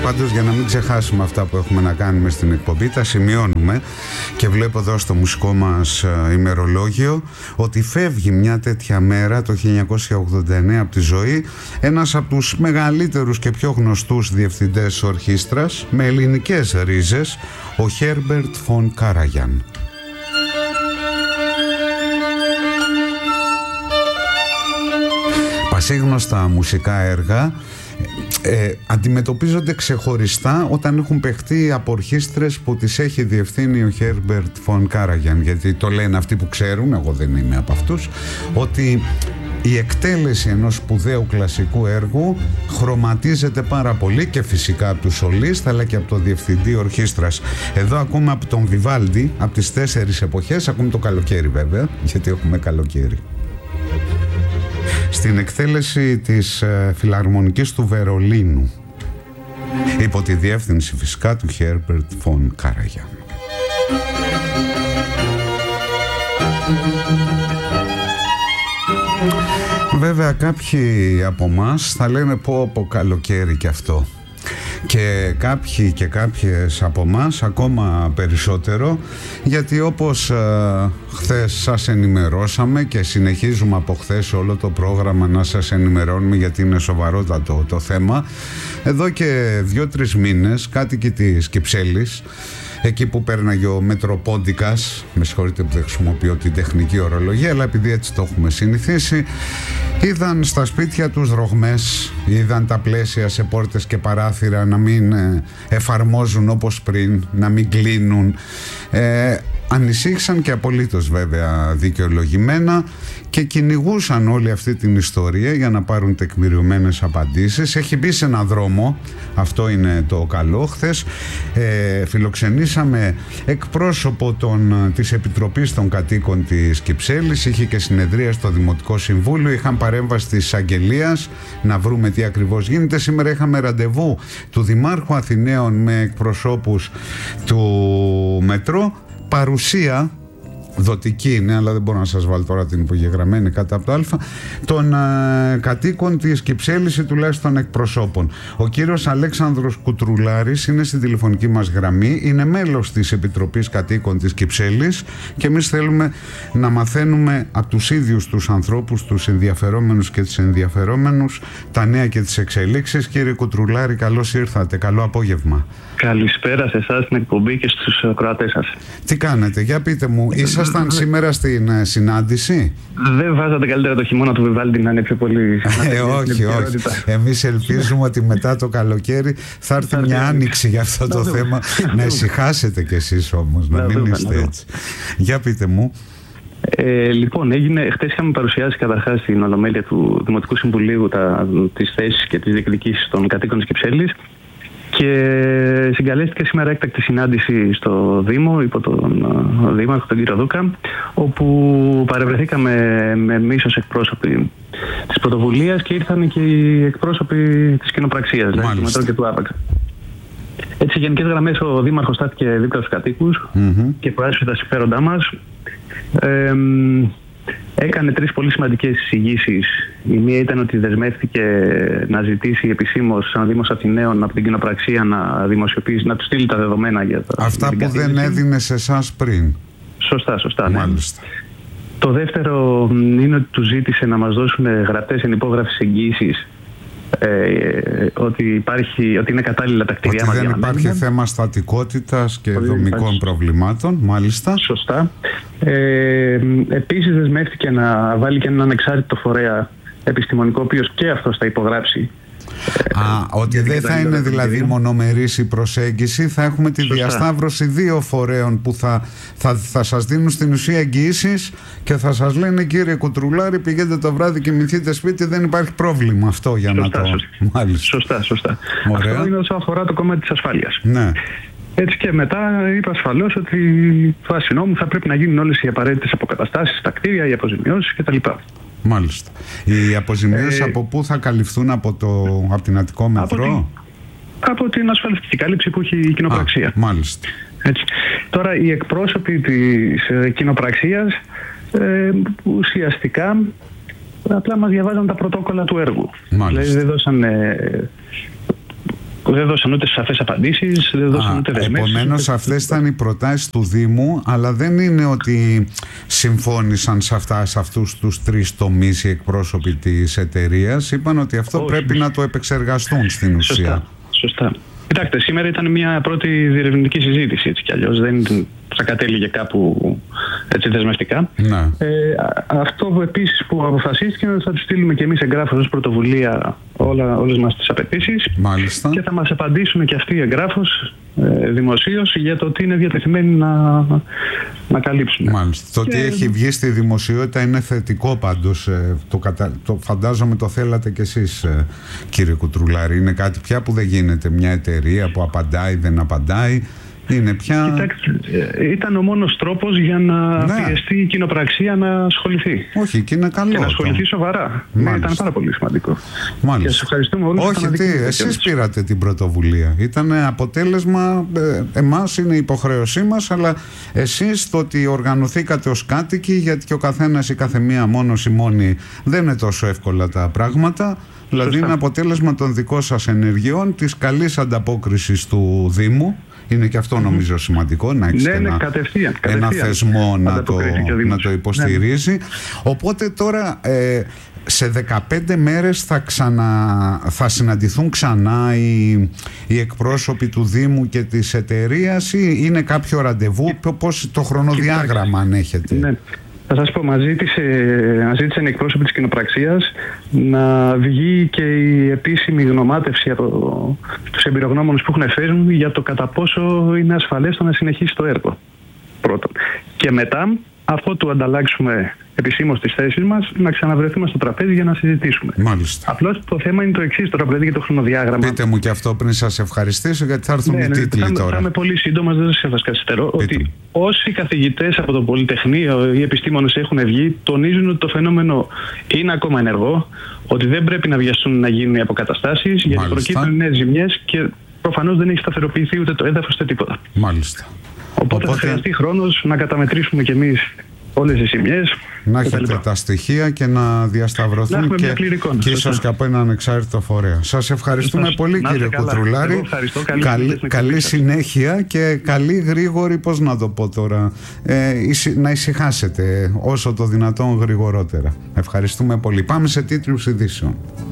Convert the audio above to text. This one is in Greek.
Πάντως, για να μην ξεχάσουμε αυτά που έχουμε να κάνουμε στην εκπομπή, τα σημειώνουμε και βλέπω εδώ στο μουσικό μας ημερολόγιο ότι φεύγει μια τέτοια μέρα το 1989 από τη ζωή ένας από τους μεγαλύτερους και πιο γνωστούς διευθυντές ορχήστρας με ελληνικές ρίζες, ο Herbert von Karajan. Πασίγνωστα μουσικά έργα αντιμετωπίζονται ξεχωριστά όταν έχουν παιχτεί από ορχήστρες που τις έχει διευθύνει ο Herbert von Karajan, γιατί το λένε αυτοί που ξέρουν, εγώ δεν είμαι από αυτούς, ότι η εκτέλεση ενός σπουδαίου κλασικού έργου χρωματίζεται πάρα πολύ και φυσικά από τους σολίστ αλλά και από το διευθυντή ορχήστρας. Εδώ ακούμε από τον Βιβάλντι, από τις 4 εποχές, ακούμε το καλοκαίρι βέβαια, γιατί έχουμε καλοκαίρι. Στην εκτέλεση της Φιλαρμονικής του Βερολίνου, υπό τη διεύθυνση φυσικά του Herbert von Karajan. Βέβαια κάποιοι από μας θα λένε πω καλοκαίρι και αυτό, και κάποιοι και κάποιες από μας ακόμα περισσότερο, γιατί όπως χθες σας ενημερώσαμε και συνεχίζουμε από χθες όλο το πρόγραμμα να σας ενημερώνουμε, γιατί είναι σοβαρότατο το θέμα, εδώ και 2-3 μήνες κάτοικοι της Κυψέλης, εκεί που πέρναγε ο Μετροπόντικας, με συγχωρείτε που δεν χρησιμοποιώ την τεχνική ορολογία, αλλά επειδή έτσι το έχουμε συνηθίσει, είδαν στα σπίτια τους ρογμές, είδαν τα πλαίσια σε πόρτες και παράθυρα να μην εφαρμόζουν όπως πριν, να μην κλείνουν. Ανησύχησαν και απολύτως βέβαια δικαιολογημένα και κυνηγούσαν όλη αυτή την ιστορία για να πάρουν τεκμηριωμένες απαντήσεις. Έχει μπει σε έναν δρόμο, αυτό είναι το καλό. Χθες φιλοξενήσαμε εκπρόσωπο της Επιτροπής των Κατοίκων της Κυψέλης, είχε και συνεδρία στο Δημοτικό Συμβούλιο, είχαν παρέμβαση της εισαγγελίας να βρούμε τι ακριβώς γίνεται. Σήμερα είχαμε ραντεβού του Δημάρχου Αθηναίων με εκπροσώπους του Μετρό, παρουσία δοτική είναι, αλλά δεν μπορώ να σας βάλω τώρα την υπογεγραμμένη κάτω από το α, των κατοίκων της Κυψέλης ή τουλάχιστον εκπροσώπων. Ο κύριος Αλέξανδρος Κουτρουλάρης είναι στην τηλεφωνική μας γραμμή, είναι μέλος της Επιτροπής Κατοίκων της Κυψέλης και εμείς θέλουμε να μαθαίνουμε από τους ίδιους τους ανθρώπους, τους ενδιαφερόμενους και τις ενδιαφερόμενους, τα νέα και τις εξελίξεις. Κύριε Κουτρουλάρη, καλώς ήρθατε, καλό απόγευμα. Καλησπέρα σε εσάς, στην εκπομπή και στους ακροατές σας. Τι κάνετε, για πείτε μου, ήσασταν σήμερα στην συνάντηση? Δεν βάζατε καλύτερα το χειμώνα του Βιβάλντι να είναι πιο πολύ? Όχι. Εμείς ελπίζουμε ότι μετά το καλοκαίρι θα έρθει μια άνοιξη για αυτό το θέμα. Να ησυχάσετε κι εσείς όμως, να μην είστε έτσι. Για πείτε μου. Λοιπόν, χτες είχαμε παρουσιάσει καταρχάς στην Ολομέλεια του Δημοτικού Συμβουλίου τις θέσεις και τις διεκδικήσεις των κατοίκων της Κυψέλης. Και συγκαλέστηκε σήμερα έκτακτη συνάντηση στο Δήμο, υπό τον Δήμαρχο, τον κύριο Δούκα, όπου παρευρεθήκαμε με εμείς ως εκπρόσωποι της πρωτοβουλίας και ήρθαν και οι εκπρόσωποι της κοινοπραξίας, δηλαδή του Μετρό και του ΑΠΑΞ. Έτσι, σε γενικές γραμμές, ο Δήμαρχος στάθηκε δίπλα στους κατοίκους και προάσπισε τα συμφέροντά μας. Έκανε 3 πολύ σημαντικές εισηγήσεις. Η μία ήταν ότι δεσμεύτηκε να ζητήσει επισήμως σαν Δήμος Αθηναίων από την κοινοπραξία να δημοσιοποιήσει, να του στείλει τα δεδομένα για αυτά που δεν έδινε σε εσάς πριν. Σωστά, ναι. Μάλιστα. Το δεύτερο είναι ότι του ζήτησε να μας δώσουν γραπτές ενυπόγραφες εγγύησεις ότι είναι κατάλληλα τα κτίρια μας. Ότι δεν υπάρχει θέμα στατικότητας και δομικών προβλημάτων. Μάλιστα. Σωστά. Επίσης δεσμεύτηκε να βάλει και έναν ανεξάρτητο φορέα επιστημονικό, ο οποίος και αυτός θα υπογράψει. Ότι δεν θα είναι δηλαδή μονομερής η προσέγγιση, θα έχουμε τη διασταύρωση 2 φορέων που θα σας δίνουν στην ουσία εγγυήσεις και θα σας λένε, κύριε Κουτρουλάρη, πηγαίνετε το βράδυ και κοιμηθείτε σπίτι, δεν υπάρχει πρόβλημα. Αυτό για να το... Σωστά. Ωραία. Αυτό είναι όσο αφορά το κομμάτι της ασφάλειας. Ναι. Έτσι και μετά είπα ασφαλώς ότι βάσει νόμου θα πρέπει να γίνουν όλες οι απαραίτητες αποκαταστάσεις στα κτίρια, οι αποζημιώσεις κτλ. Μάλιστα. Οι αποζημιώσεις από πού θα καλυφθούν, από την Αττικό Μετρό? Από την ασφαλιστική κάλυψη που έχει η κοινοπραξία. Μάλιστα. Έτσι. Τώρα οι εκπρόσωποι της κοινοπραξίας ουσιαστικά απλά μας διαβάζαν τα πρωτόκολλα του έργου. Μάλιστα. Δηλαδή δεν δώσαν δεν δώσαν ούτε σαφές απαντήσεις, δεν δώσαν ούτε δεσμεύσεις. Επομένως αυτές ήταν οι προτάσεις του Δήμου, αλλά δεν είναι ότι συμφώνησαν σε αυτούς τους 3 τομείς οι εκπρόσωποι της εταιρείας. Είπαν ότι αυτό πρέπει να το επεξεργαστούν στην ουσία. Σωστά. Κοιτάξτε, σήμερα ήταν μια πρώτη διερευνητική συζήτηση, έτσι κι αλλιώς. Δεν θα κατέληγε κάπου έτσι δεσμευτικά. Ναι. Αυτό επίσης που αποφασίστηκε είναι ότι θα τους στείλουμε και εμείς εγγράφως ως πρωτοβουλία όλες μας τις απαιτήσεις. Μάλιστα. Και θα μας απαντήσουν και αυτοί εγγράφως δημοσίως για το τι είναι διατεθειμένοι να καλύψουν. Μάλιστα. Το ότι έχει βγει στη δημοσιότητα είναι θετικό πάντως. Το φαντάζομαι το θέλατε κι εσείς, κύριε Κουτρουλάρη. Είναι κάτι πια που δεν γίνεται. Μια εταιρεία που απαντάει, δεν απαντάει. Είναι πια... Κοιτάξτε, ήταν ο μόνος τρόπος για να πιεστεί η κοινοπραξία να ασχοληθεί. Όχι, και είναι καλό. Και να ασχοληθεί σοβαρά. Ναι, ήταν πάρα πολύ σημαντικό. Μάλιστα. Και σας ευχαριστούμε όλους. Όχι, εσείς πήρατε την πρωτοβουλία. Ήταν αποτέλεσμα, εμάς είναι υποχρέωσή μας, αλλά εσείς το ότι οργανωθήκατε ως κάτοικοι, γιατί και ο καθένας η καθεμία μόνος ή μόνη δεν είναι τόσο εύκολα τα πράγματα. Δηλαδή είναι αποτέλεσμα των δικών σας ενεργειών, της καλής ανταπόκρισης του Δήμου. Είναι και αυτό νομίζω σημαντικό, να έχεις ένα θεσμό να το υποστηρίζει. Ναι. Οπότε τώρα σε 15 μέρες θα συναντηθούν ξανά οι εκπρόσωποι του Δήμου και της εταιρείας, ή είναι κάποιο ραντεβού, πώς το χρονοδιάγραμμα αν έχετε? Ναι. Θα σας πω, μας ζήτησαν οι εκπρόσωποι της κοινοπραξίας να βγει και η επίσημη γνωμάτευση από τους εμπειρογνώμονες που έχουν φέρει για το κατά πόσο είναι ασφαλές το να συνεχίσει το έργο. Πρώτον. Και μετά, αφού του ανταλλάξουμε επισήμως τις θέσεις μας, να ξαναβρεθούμε στο τραπέζι για να συζητήσουμε. Μάλιστα. Απλώς το θέμα είναι το εξής τώρα, δηλαδή για το χρονοδιάγραμμα. Πείτε μου και αυτό πριν σας ευχαριστήσω, γιατί θα έρθουν οι τίτλοι τώρα. Θα είμαι πολύ σύντομος, δεν σας καθυστερώ. Ότι όσοι καθηγητές από το Πολυτεχνείο ή επιστήμονες έχουν βγει, τονίζουν ότι το φαινόμενο είναι ακόμα ενεργό, ότι δεν πρέπει να βιαστούν να γίνουν οι αποκαταστάσεις, γιατί προκύπτουν νέες ζημιές και προφανώς δεν έχει σταθεροποιηθεί ούτε το έδαφος ούτε τίποτα. Μάλιστα. Οπότε θα χρειαστεί χρόνος να καταμετρήσουμε κι εμείς όλες τις ζημιές. Να έχετε τα στοιχεία και να διασταυρωθούν και ίσως και από έναν ανεξάρτητο φορέα. Σας ευχαριστούμε πολύ, κύριε Κουτρουλάρη. Καλή συνέχεια και καλή γρήγορη, πώς να το πω τώρα, να ησυχάσετε όσο το δυνατόν γρηγορότερα. Ευχαριστούμε πολύ. Πάμε σε τίτλους ειδήσεων.